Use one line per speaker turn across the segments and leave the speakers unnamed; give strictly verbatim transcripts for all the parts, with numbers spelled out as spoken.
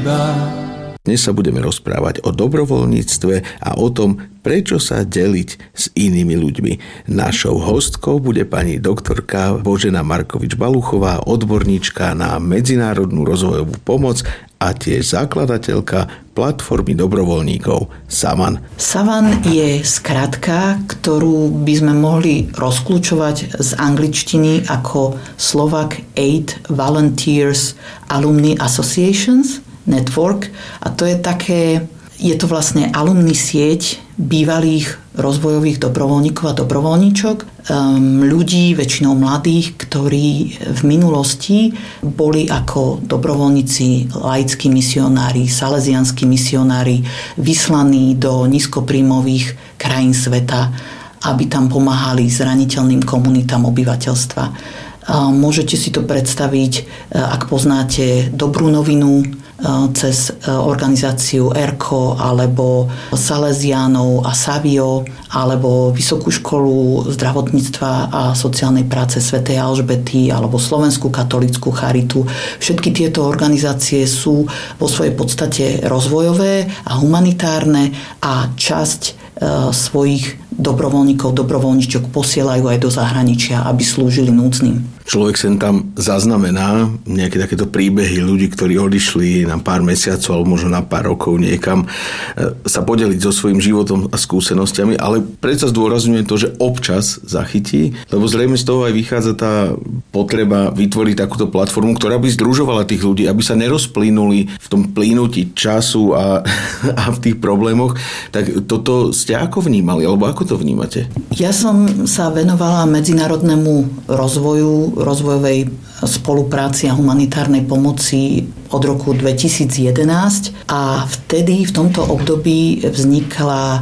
teba.
Dnes sa budeme rozprávať o dobrovoľníctve a o tom, prečo sa deliť s inými ľuďmi. Našou hostkou bude pani doktorka Božena Markovič-Baluchová, odborníčka na medzinárodnú rozvojovú pomoc a tiež zakladateľka platformy dobrovoľníkov Savan.
Savan je skratka, ktorú by sme mohli rozkľúčovať z angličtiny ako Slovak Aid Volunteers Alumni Associations Network, a to je také, je to vlastne alumný sieť bývalých rozvojových dobrovoľníkov a dobrovoľníčok, um, ľudí, väčšinou mladých, ktorí v minulosti boli ako dobrovoľníci, laickí misionári, salesianskí misionári vyslaní do nízkopríjmových krajín sveta, aby tam pomáhali zraniteľným komunitám obyvateľstva. Um, môžete si to predstaviť, ak poznáte Dobrú novinu cez organizáciu ERKO alebo Salesiánov a Savio alebo Vysokú školu zdravotníctva a sociálnej práce svätej Alžbety alebo Slovenskú katolícku charitu. Všetky tieto organizácie sú vo svojej podstate rozvojové a humanitárne a časť svojich dobrovoľníkov, dobrovoľníčok posielajú aj do zahraničia, aby slúžili núdznym.
Človek sem tam zaznamená nejaké takéto príbehy ľudí, ktorí odišli na pár mesiacov alebo možno na pár rokov niekam sa podeliť so svojím životom a skúsenostiami, ale predsa zdôrazňujem to, že občas zachytí, lebo zrejme z toho aj vychádza tá potreba vytvoriť takúto platformu, ktorá by združovala tých ľudí, aby sa nerozplynuli v tom plynutí času a, a v tých problémoch. Tak toto ste ako vnímali, alebo ako to vnímate?
Ja som sa venovala medzinárodnému rozvoju, rozvojovej spolupráci a humanitárnej pomoci od roku dvetisíc jedenásť a vtedy v tomto období vznikla e,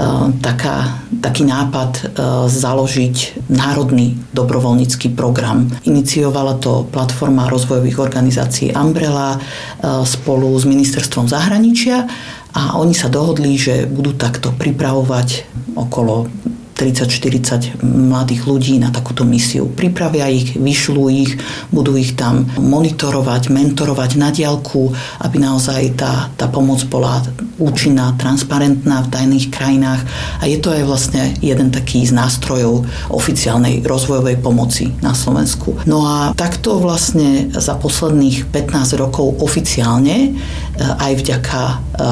taká, taký nápad e, založiť národný dobrovoľnícky program. Iniciovala to platforma rozvojových organizácií Umbrella e, spolu s ministerstvom zahraničia a oni sa dohodli, že budú takto pripravovať okolo tridsať štyridsať mladých ľudí na takúto misiu. Pripravia ich, vyšľú ich, budú ich tam monitorovať, mentorovať na diaľku, aby naozaj tá, tá pomoc bola účinná, transparentná v daných krajinách. A je to aj vlastne jeden taký z nástrojov oficiálnej rozvojovej pomoci na Slovensku. No a takto vlastne za posledných pätnásť rokov oficiálne, aj vďaka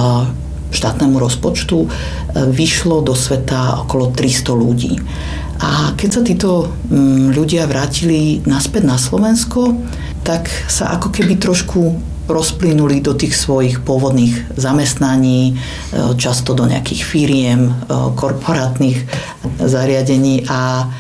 štátnemu rozpočtu, vyšlo do sveta okolo tristo ľudí. A keď sa títo ľudia vrátili naspäť na Slovensko, tak sa ako keby trošku rozplynuli do tých svojich pôvodných zamestnaní, často do nejakých firiem, korporátnych zariadení a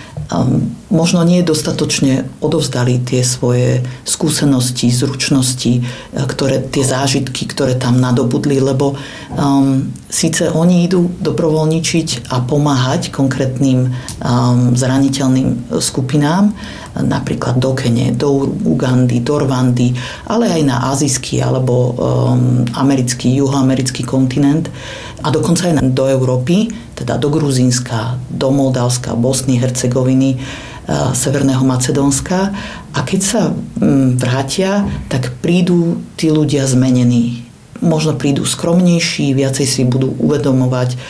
možno nie dostatočne odovzdali tie svoje skúsenosti, zručnosti, ktoré, tie zážitky, ktoré tam nadobudli, lebo um, síce oni idú dobrovoľničiť a pomáhať konkrétnym um, zraniteľným skupinám, napríklad do Kene, do Ugandy, do Rwandy, ale aj na azijský alebo um, americký, juhoamerický kontinent a dokonca aj do Európy, teda do Gruzínska, do Moldavska, Bosny, Hercegoviny, Severného Macedónska. A keď sa vrátia, tak prídu tí ľudia zmenení. Možno prídu skromnejší, viacej si budú uvedomovať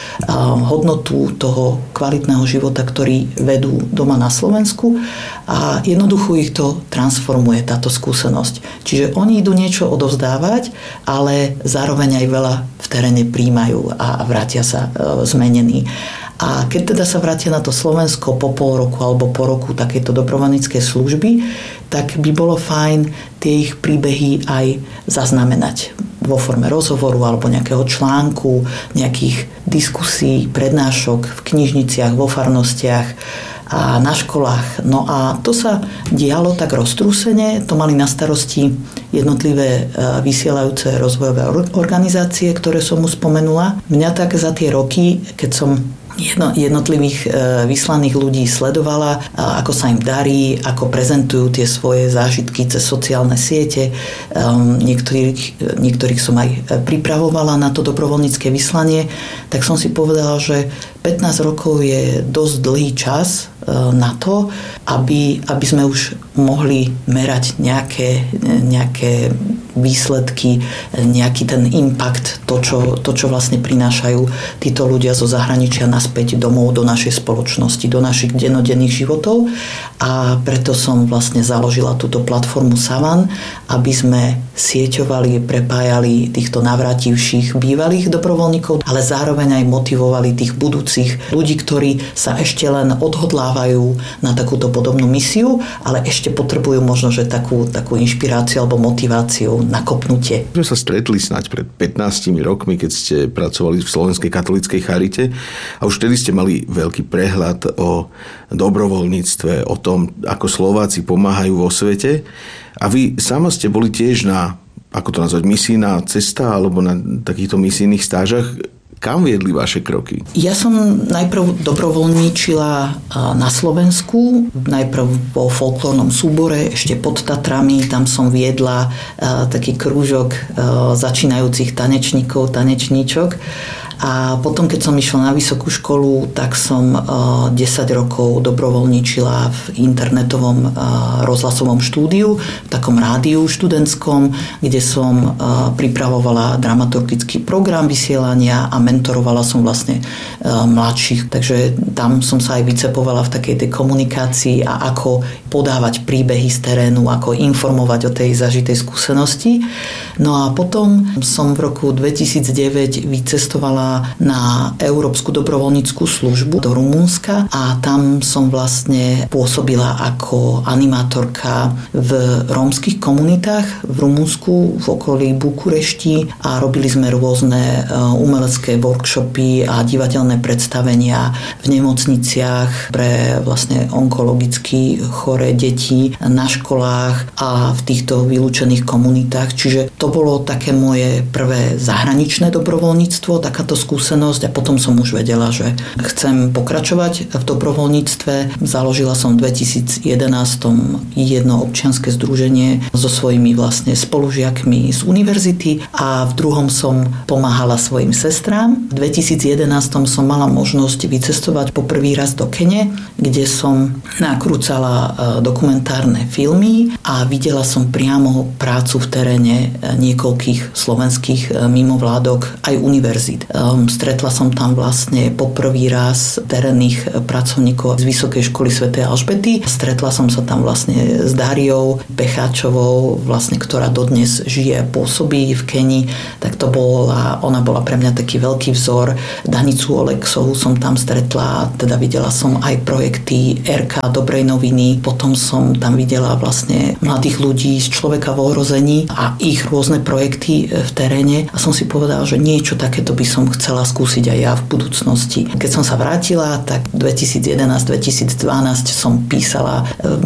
hodnotu toho kvalitného života, ktorý vedú doma na Slovensku a jednoducho ich to transformuje, táto skúsenosť. Čiže oni idú niečo odovzdávať, ale zároveň aj veľa v teréne príjmajú a vrátia sa zmenení. A keď teda sa vrátia na to Slovensko po pol roku alebo po roku takéto dobrovoľníckej služby, tak by bolo fajn tie ich príbehy aj zaznamenať vo forme rozhovoru alebo nejakého článku, nejakých diskusí, prednášok v knižniciach, vo farnostiach a na školách. No a to sa dialo tak roztrúsene, to mali na starosti jednotlivé vysielajúce rozvojové organizácie, ktoré som mu spomenula. Mňa tak za tie roky, keď som Jedno, jednotlivých e, vyslaných ľudí sledovala, a ako sa im darí, ako prezentujú tie svoje zážitky cez sociálne siete. E, niektorých, niektorých som aj pripravovala na to dobrovoľnícke vyslanie, tak som si povedala, že pätnásť rokov je dosť dlhý čas e, na to, aby, aby sme už mohli merať nejaké, nejaké výsledky, nejaký ten impact, to čo, to, čo vlastne prinášajú títo ľudia zo zahraničia naspäť domov do našej spoločnosti, do našich dennodenných životov. A preto som vlastne založila túto platformu Savan, aby sme sieťovali, prepájali týchto navrátivších bývalých dobrovoľníkov, ale zároveň aj motivovali tých budúcich ľudí, ktorí sa ešte len odhodlávajú na takúto podobnú misiu, ale ešte potrebujú možno, že takú, takú inšpiráciu alebo motiváciu na kopnutie.
My sa stretli snáď pred pätnástimi rokmi, keď ste pracovali v Slovenskej katolíckej charite a už vtedy ste mali veľký prehľad o dobrovoľníctve, o tom, ako Slováci pomáhajú vo svete. A vy sama ste boli tiež na, ako to nazvať, misijná cesta alebo na takýchto misijných stážach. Kam viedli vaše kroky?
Ja som najprv dobrovoľníčila na Slovensku, najprv vo folklórnom súbore, ešte pod Tatrami, tam som viedla taký krúžok začínajúcich tanečníkov, tanečníčok. A potom, keď som išla na vysokú školu, tak som desať rokov dobrovoľníčila v internetovom rozhlasovom štúdiu, v takom rádiu študentskom, kde som pripravovala dramaturgický program vysielania a mentorovala som vlastne mladších. Takže tam som sa aj vycepovala v takej tej komunikácii a ako podávať príbehy z terénu, ako informovať o tej zažitej skúsenosti. No a potom som v roku dvetisícdeväť vycestovala na Európsku dobrovoľníckú službu do Rumunska a tam som vlastne pôsobila ako animátorka v rómskych komunitách v Rumunsku, v okolí Bukurešti a robili sme rôzne umelecké workshopy a divadelné predstavenia v nemocniciach pre vlastne onkologicky choré deti na školách a v týchto vylúčených komunitách. Čiže to bolo také moje prvé zahraničné dobrovoľníctvo, takáto skúsenosť a potom som už vedela, že chcem pokračovať v dobrovoľníctve. Založila som v dvetisícjedenásť jedno občianske združenie so svojimi vlastne spolužiakmi z univerzity a v druhom som pomáhala svojim sestrám. V dvetisícjedenásť som mala možnosť vycestovať po prvý raz do Kene, kde som nakrúcala dokumentárne filmy a videla som priamo prácu v teréne niekoľkých slovenských mimovládok aj univerzít. Stretla som tam vlastne po prvý raz terénnych pracovníkov z Vysokej školy svätej Alžbety. Stretla som sa tam vlastne s Dariou Pecháčovou, vlastne, ktorá dodnes žije a pôsobí v Keni. Tak to bola, ona bola pre mňa taký veľký vzor. Danicu Oleksovú som tam stretla, teda videla som aj projekty er ká Dobrej noviny, potom som tam videla vlastne mladých ľudí z Človeka v ohrození a ich rôzne projekty v teréne a som si povedala, že niečo takéto by som chcela skúsiť aj ja v budúcnosti. Keď som sa vrátila, tak dvetisícjedenásť dvetisícdvanásť som písala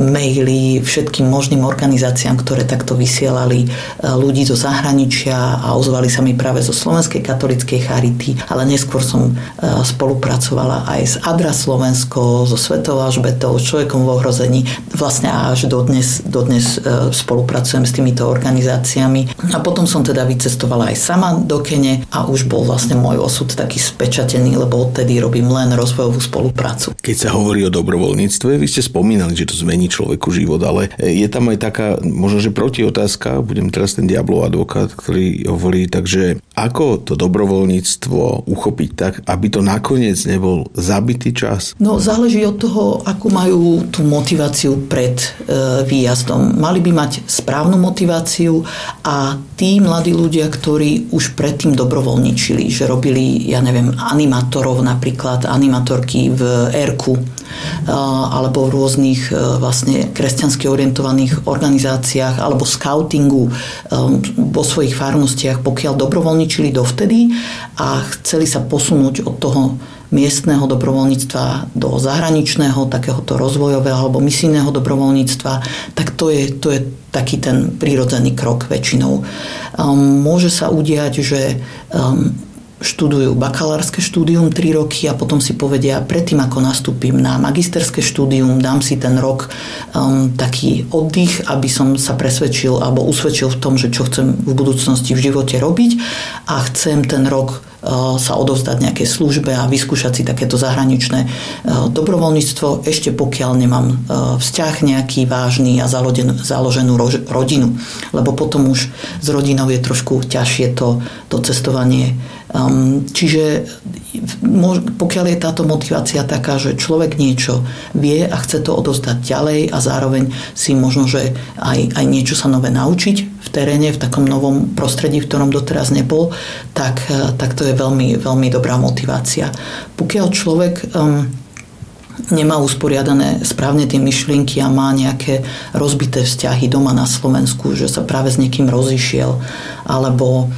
maily všetkým možným organizáciám, ktoré takto vysielali ľudí zo zahraničia a ozvali sa mi práve zo Slovenskej katolíckej charity, ale neskôr som spolupracovala aj s Adra Slovensko, so Svetou Alžbetou, s Človekom v ohrození. Vlastne až dodnes, dodnes spolupracujem s týmito organizáciami. A potom som teda vycestovala aj sama do Kene a už bol vlastne môj osud taký spečatený, lebo odtedy robím len rozvojovú spoluprácu.
Keď sa hovorí o dobrovoľníctve, vy ste spomínali, že to zmení človeku život, ale je tam aj taká, možno, že protiotázka, budem teraz ten diablov advokát, ktorý hovorí, takže ako to dobrovoľníctvo uchopiť tak, aby to nakoniec nebol zabitý čas?
No, záleží od toho, akú majú tú motiváciu pred e, výjazdom. Mali by mať správnu motiváciu a tí mladí ľudia, ktorí už predtým dobrovoľničili, že robili, ja neviem, animátorov napríklad, animatorky v érku alebo v rôznych vlastne kresťansky orientovaných organizáciách alebo skautingu vo svojich farnostiach, pokiaľ dobrovoľničili dovtedy a chceli sa posunúť od toho miestneho dobrovoľníctva do zahraničného, takéhoto rozvojového alebo misijného dobrovoľníctva, tak to je, to je taký ten prírodzený krok väčšinou. Môže sa udiať, že študujú bakalárske štúdium tri roky a potom si povedia, predtým ako nastúpim na magisterské štúdium, dám si ten rok um, taký oddych, aby som sa presvedčil alebo usvedčil v tom, že čo chcem v budúcnosti v živote robiť a chcem ten rok sa odovzdať nejakej službe a vyskúšať si takéto zahraničné dobrovoľníctvo, ešte pokiaľ nemám vzťah nejaký vážny a založenú rodinu. Lebo potom už s rodinou je trošku ťažšie to, to cestovanie. Čiže pokiaľ je táto motivácia taká, že človek niečo vie a chce to odovzdať ďalej a zároveň si možno, že aj, aj niečo sa nové naučiť v teréne, v takom novom prostredí, v ktorom doteraz nebol, tak, tak to je veľmi, veľmi dobrá motivácia. Pokiaľ človek um, nemá usporiadané správne tie myšlienky a má nejaké rozbité vzťahy doma na Slovensku, že sa práve s niekým rozišiel, alebo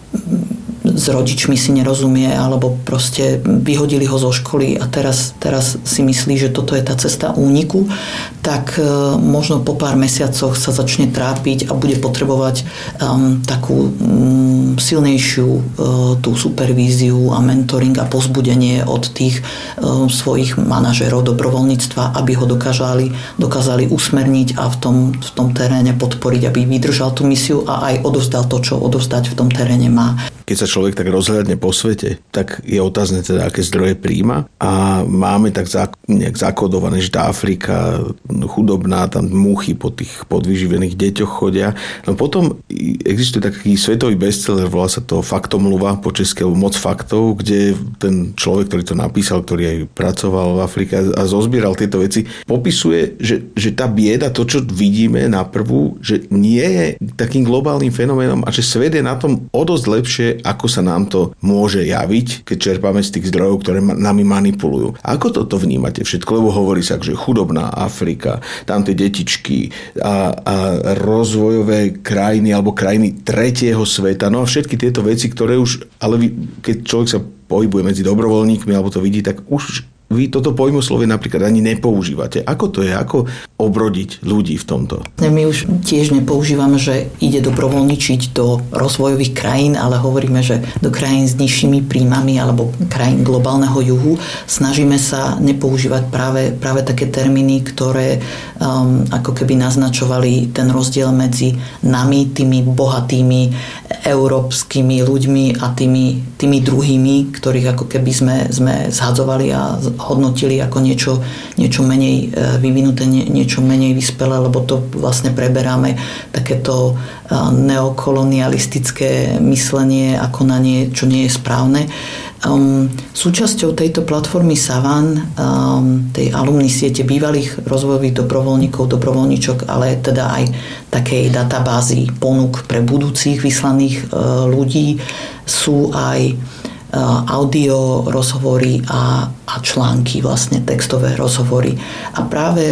s rodičmi si nerozumie, alebo proste vyhodili ho zo školy a teraz, teraz si myslí, že toto je tá cesta úniku, tak možno po pár mesiacoch sa začne trápiť a bude potrebovať um, takú um, silnejšiu uh, tú supervíziu a mentoring a povzbudenie od tých um, svojich manažérov dobrovoľníctva, aby ho dokázali, dokázali usmerniť a v tom, v tom teréne podporiť, aby vydržal tú misiu a aj odovzdal to, čo odovzdať v tom teréne má.
Keď sa človek tak rozhľadne po svete, tak je otázne teda, aké zdroje príjma. A máme tak nejak zakodované, že tá Afrika chudobná, tam muchy po tých podvyživených deťoch chodia. No potom existuje taký svetový bestseller, volá sa to Faktomluva, po česky Moc faktov, kde ten človek, ktorý to napísal, ktorý aj pracoval v Afrike a zozbieral tieto veci, popisuje, že, že tá bieda, to, čo vidíme na prvú, že nie je takým globálnym fenoménom a že svet je na tom o dosť lepšie, ako sa nám to môže javiť, keď čerpáme z tých zdrojov, ktoré nami manipulujú. Ako toto vnímate všetko? Lebo hovorí sa, že chudobná Afrika, tam tie detičky a, a rozvojové krajiny alebo krajiny tretieho sveta, no a všetky tieto veci, ktoré už, ale vy, keď človek sa pohybuje medzi dobrovoľníkmi alebo to vidí, tak už vy toto pojmoslovie napríklad ani nepoužívate. Ako to je? Ako obrodiť ľudí v tomto?
My už tiež nepoužívame, že ide dobrovoľničiť do rozvojových krajín, ale hovoríme, že do krajín s nižšími príjmami alebo krajín globálneho juhu. Snažíme sa nepoužívať práve, práve také termíny, ktoré um, ako keby naznačovali ten rozdiel medzi nami, tými bohatými európskymi ľuďmi a tými, tými druhými, ktorých ako keby sme, sme zhadzovali a hodnotili ako niečo, niečo menej vyvinuté, niečo menej vyspelé, lebo to vlastne preberáme takéto neokolonialistické myslenie ako na niečo nie je správne. Um, súčasťou tejto platformy Savan, um, tej alumny siete bývalých rozvojových dobrovoľníkov, dobrovoľníčok, ale teda aj takej databázy ponúk pre budúcich vyslaných uh, ľudí sú aj audio rozhovory a, a články, vlastne textové rozhovory. A práve